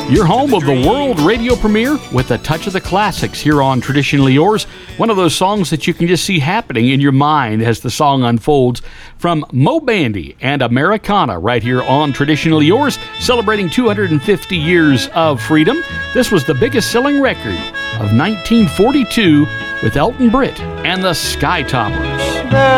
Your home of the world radio premiere with a touch of the classics here on Traditionally Yours. One of those songs that you can just see happening in your mind as the song unfolds. From Moe Bandy and Americana right here on Traditionally Yours, celebrating 250 years of freedom. This was the biggest selling record of 1942 with Elton Britt and the Skytoppers.